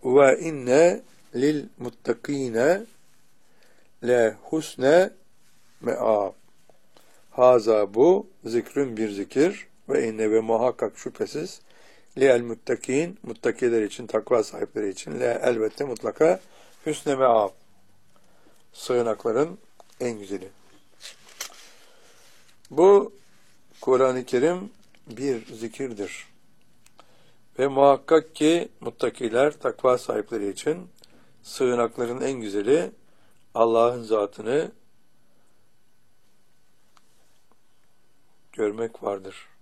ve inne lil muttakine le husne me'ab. Haza bu zikrün bir zikir ve inne ve muhakkak şüphesiz li'el muttakin muttakiler için, takva sahipleri için le elbette mutlaka hüsne me'ab. Sığınakların en güzeli. Bu Kur'an-ı Kerim bir zikirdir. Ve muhakkak ki muttakiler, takva sahipleri için sığınakların en güzeli Allah'ın zatını görmek vardır.